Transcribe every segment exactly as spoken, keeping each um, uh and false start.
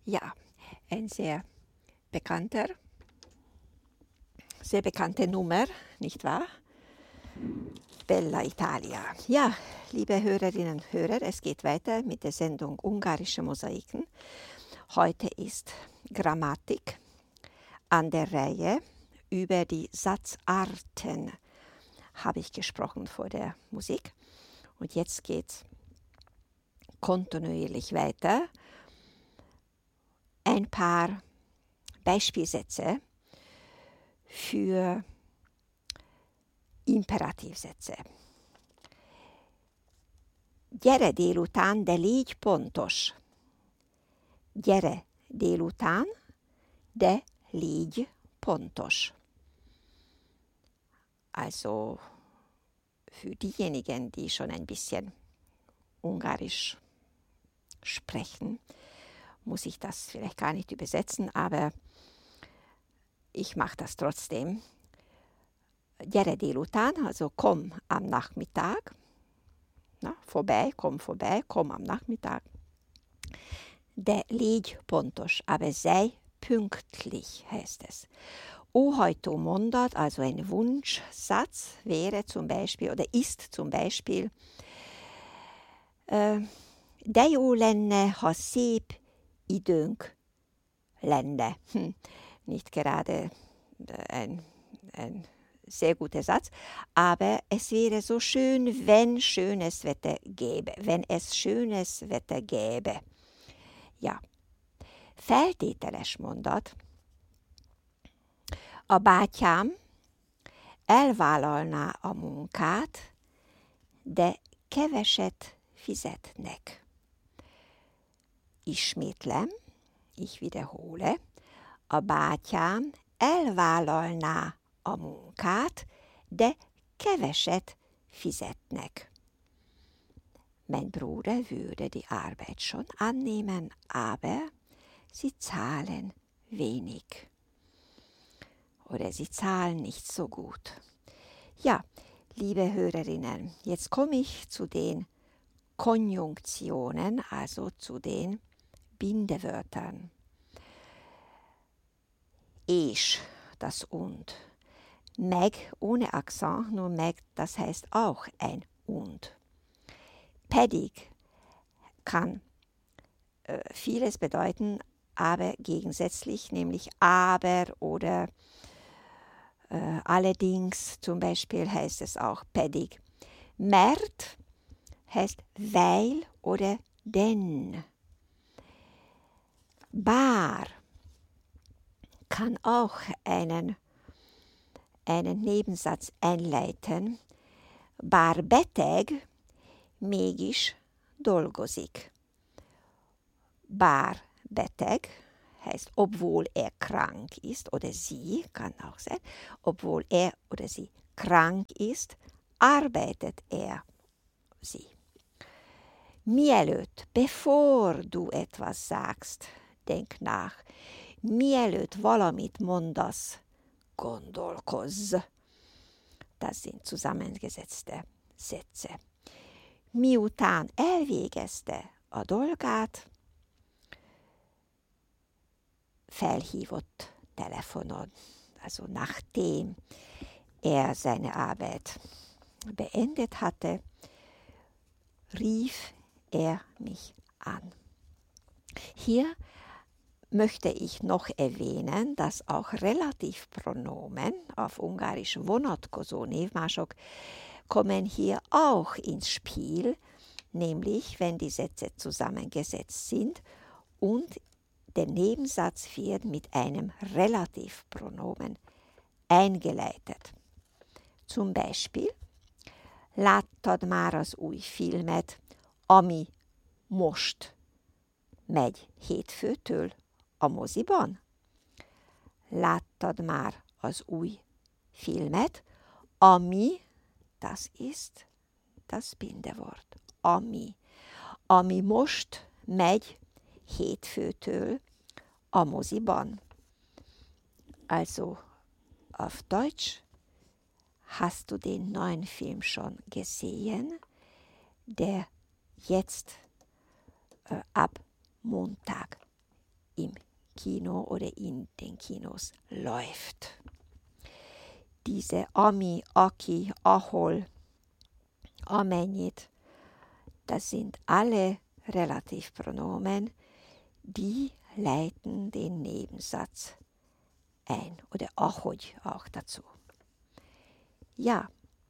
Ja, ein sehr bekannter, sehr bekannte Nummer, nicht wahr? Bella Italia. Ja, liebe Hörerinnen und Hörer, es geht weiter mit der Sendung Ungarische Mosaiken. Heute ist Grammatik an der Reihe. Über die Satzarten habe ich gesprochen vor der Musik. Und jetzt geht es kontinuierlich weiter. Ein paar Beispielsätze für Imperativsätze. Gyere délután, de légy pontos. Gyere délután, de légy pontos. Also für diejenigen, die schon ein bisschen Ungarisch sprechen, muss ich das vielleicht gar nicht übersetzen, aber ich mache das trotzdem. Gyere délután, also komm am Nachmittag. Na, vorbei, komm vorbei, komm am Nachmittag. De légy pontos, aber sei pünktlich, heißt es. Óhajtó mondat, also ein Wunschsatz, wäre zum Beispiel, oder ist zum Beispiel, äh, de jó lenne, ha szép időnk lenne. Hm, nicht gerade ein, ein sehr guter Satz, aber es wäre so schön, wenn schönes Wetter gäbe, wenn es schönes Wetter gäbe. Ja, feltételes mondat. A bátyám elvállalná a munkát, de keveset fizetnek. Ismétlem, ich wiederhole, a bátyám elvállalná a munkát, de keveset fizetnek. Mein Bruder würde die Arbeit schon annehmen, aber sie zahlen wenig. Oder sie zahlen nicht so gut. Ja, liebe Hörerinnen, jetzt komme ich zu den Konjunktionen, also zu den Bindewörtern. És, das und. Meg ohne Akzent, nur meg, das heißt auch ein und. Pedig kann äh, vieles bedeuten, aber gegensätzlich, nämlich aber oder äh, allerdings zum Beispiel heißt es auch pedig. Mert heißt weil oder denn. Bár kann auch einen, einen Nebensatz einleiten. Bár beteg, mégis dolgozik. Bár beteg heißt, obwohl er krank ist, oder sie, kann auch sein, obwohl er oder sie krank ist, arbeitet er, sie. Mielőtt, bevor du etwas sagst, denk nach. Mielőtt valamit mondasz, gondolkozz. Das sind zusammengesetzte Sätze. Miután elvégezte a dolgát, felhívott telefonon. Also nachdem er seine Arbeit beendet hatte, rief er mich an. Hier möchte ich noch erwähnen, dass auch Relativpronomen, auf Ungarisch vonatkozó névmások, kommen hier auch ins Spiel, nämlich wenn die Sätze zusammengesetzt sind und der Nebensatz wird mit einem Relativpronomen eingeleitet. Zum Beispiel, láttad már az új filmet, ami most megy hétfőtől a moziban? Láttad már az új filmet, ami, das ist das Bindewort, ami, ami most megy hétfőtől a moziban. Also auf Deutsch, hast du den neuen Film schon gesehen, der jetzt äh, ab Montag Kino oder in den Kinos läuft. Diese Ami, Aki, Ahol, Amenit, das sind alle Relativpronomen, die leiten den Nebensatz ein oder Ahoj auch dazu. Ja,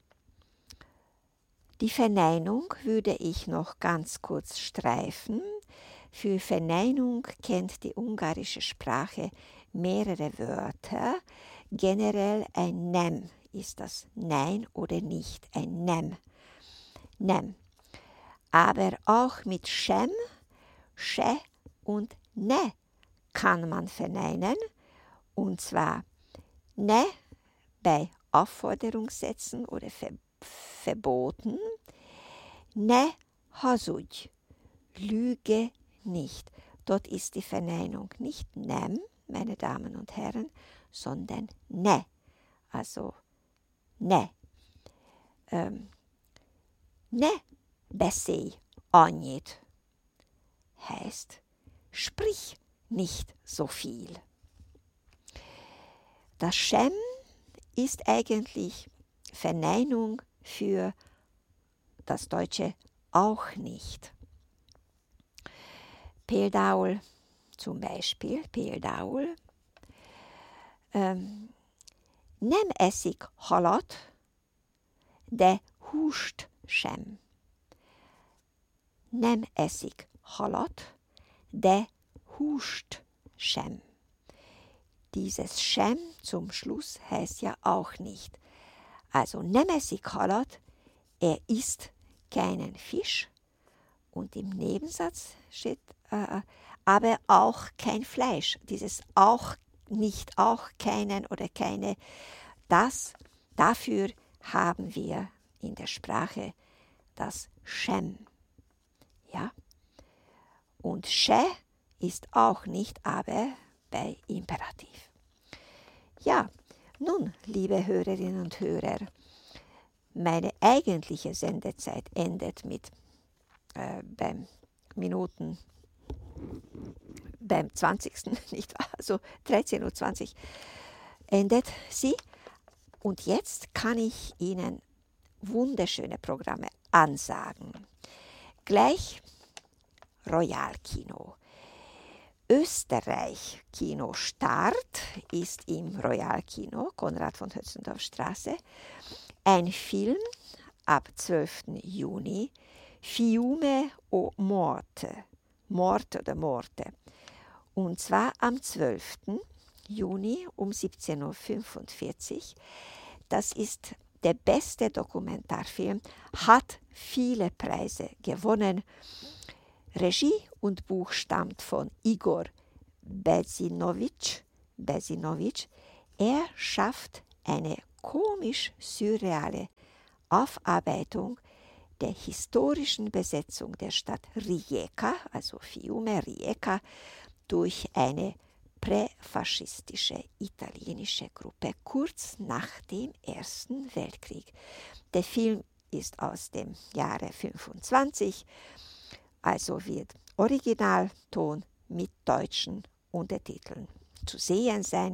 die Verneinung würde ich noch ganz kurz streifen. Für Verneinung kennt die ungarische Sprache mehrere Wörter. Generell ein Nem ist das Nein oder nicht, ein Nem. Nem. Aber auch mit Schem, Sche und Ne kann man verneinen. Und zwar Ne bei Aufforderungssätzen oder Ver- Verboten. Ne hazudj, lüge nicht. Dort ist die Verneinung nicht Nem, meine Damen und Herren, sondern Ne. Also Ne. Ähm, ne beszélj annyit heißt, sprich nicht so viel. Das Schem ist eigentlich Verneinung für das Deutsche auch nicht. Például zum Beispiel, például, ähm, nem eszik halat, de húst sem. Nem eszik halat, de húst sem. Dieses Sem zum Schluss heißt ja auch nicht. Also nem eszik halat, er isst keinen Fisch. Und im Nebensatz steht äh, aber auch kein Fleisch. Dieses auch nicht, auch keinen oder keine, das, dafür haben wir in der Sprache das Schem. Ja? Und Sche ist auch nicht, aber bei Imperativ. Ja, nun, liebe Hörerinnen und Hörer, meine eigentliche Sendezeit endet mit äh, beim Minuten, beim zwanzigsten nicht wahr? Also dreizehn Uhr zwanzig endet sie. Und jetzt kann ich Ihnen wunderschöne Programme ansagen. Gleich Royal Kino. Österreich Kinostart ist im Royal Kino, Konrad von Hötzendorf Straße. Ein Film ab zwölften Juni, Fiume o Morte, Mord oder Morte. Und zwar am zwölften Juni um siebzehn Uhr fünfundvierzig. Das ist der beste Dokumentarfilm, hat viele Preise gewonnen. Regie und Buch stammt von Igor Bezinovic. Bezinovic. Er schafft eine komisch-surreale Aufarbeitung der historischen Besetzung der Stadt Rijeka, also Fiume, Rijeka, durch eine präfaschistische italienische Gruppe kurz nach dem Ersten Weltkrieg. Der Film ist aus dem Jahre fünfundzwanzig, also wird Originalton mit deutschen Untertiteln zu sehen sein.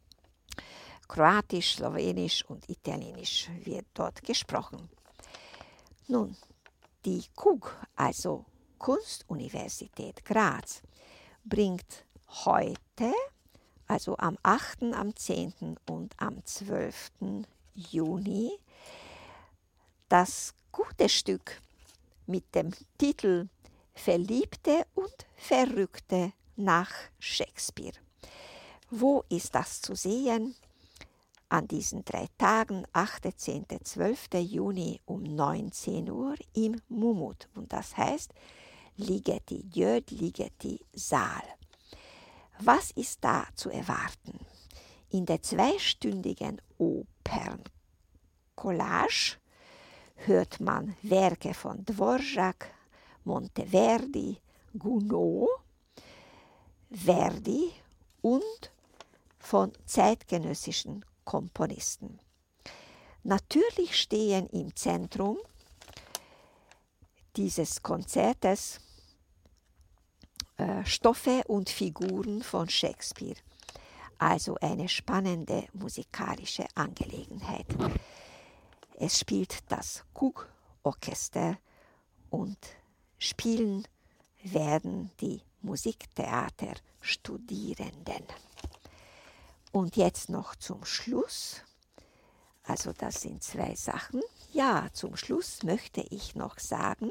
Kroatisch, Slowenisch und Italienisch wird dort gesprochen. Nun, die K U G, also Kunstuniversität Graz, bringt heute, also am achten, am zehnten und am zwölften Juni, das gute Stück mit dem Titel Verliebte und Verrückte nach Shakespeare. Wo ist das zu sehen? An diesen drei Tagen, achten, zehnten, zwölften Juni um neunzehn Uhr im Mumut. Und das heißt Ligeti Jöd, Ligeti Saal. Was ist da zu erwarten? In der zweistündigen Operncollage hört man Werke von Dvorak, Monteverdi, Gounod, Verdi und von zeitgenössischen Komponisten. Natürlich stehen im Zentrum dieses Konzertes äh, Stoffe und Figuren von Shakespeare. Also eine spannende musikalische Angelegenheit. Es spielt das Cook-Orchester und spielen werden die Musiktheaterstudierenden. Und jetzt noch zum Schluss, also das sind zwei Sachen. Ja, zum Schluss möchte ich noch sagen,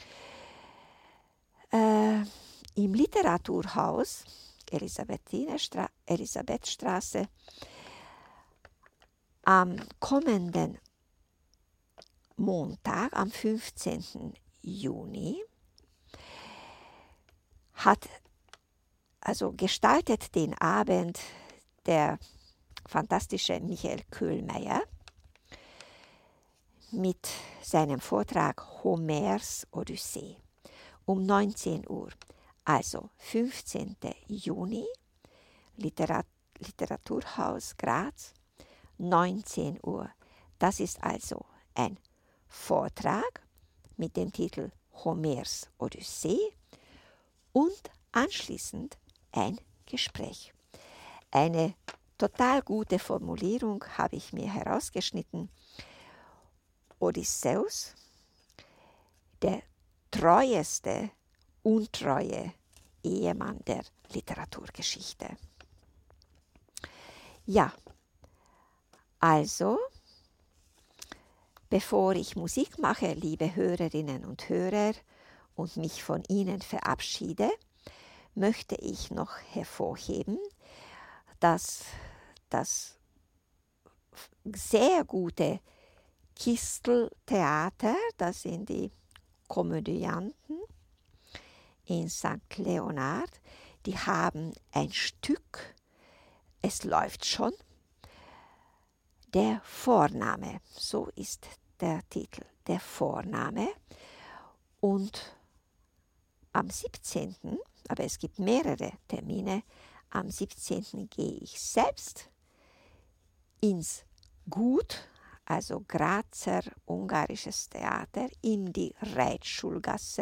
äh, im Literaturhaus Elisabethiner Elisabethstraße am kommenden Montag, am fünfzehnten Juni, hat also gestaltet den Abend der fantastische Michael Köhlmeier mit seinem Vortrag Homers Odyssee um neunzehn Uhr. Also fünfzehnten Juni, Literat- Literaturhaus Graz, neunzehn Uhr. Das ist also ein Vortrag mit dem Titel Homers Odyssee und anschließend ein Gespräch. Eine total gute Formulierung habe ich mir herausgeschnitten. Odysseus, der treueste, untreue Ehemann der Literaturgeschichte. Ja, also, bevor ich Musik mache, liebe Hörerinnen und Hörer, und mich von Ihnen verabschiede, möchte ich noch hervorheben, dass das sehr gute Kisteltheater, das sind die Komödianten in Sankt Leonhard, die haben ein Stück, es läuft schon, der Vorname, so ist der Titel, der Vorname. Und am siebzehnten, aber es gibt mehrere Termine, am siebzehnten gehe ich selbst ins Gut, also Grazer Ungarisches Theater, in die Reitschulgasse,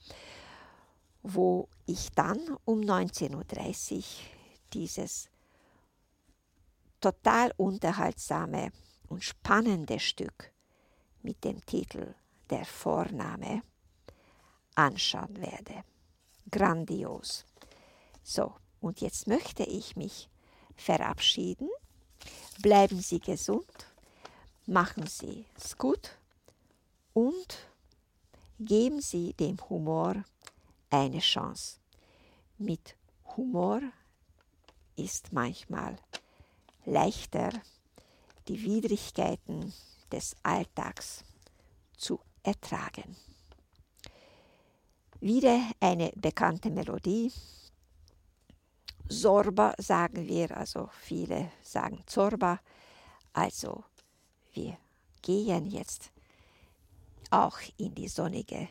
wo ich dann um neunzehn Uhr dreißig dieses total unterhaltsame und spannende Stück mit dem Titel Der Vorname anschauen werde. Grandios. So, und jetzt möchte ich mich verabschieden. Bleiben Sie gesund, machen Sie es gut und geben Sie dem Humor eine Chance. Mit Humor ist manchmal leichter, die Widrigkeiten des Alltags zu ertragen. Wieder eine bekannte Melodie. Zorba sagen wir, also viele sagen Zorba. Also wir gehen jetzt auch in die sonnige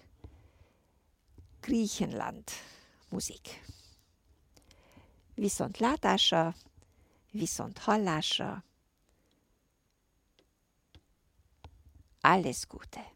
Griechenland-Musik. Viszont látásra, viszont hallásra. Alles Gute.